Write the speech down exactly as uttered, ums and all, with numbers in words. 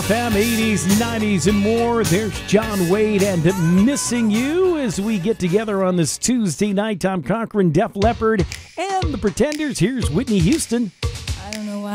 F M, eighties, nineties, and more. There's John Wade and Missing You as we get together on this Tuesday night. Tom Cochran, Def Leppard, and the Pretenders. Here's Whitney Houston.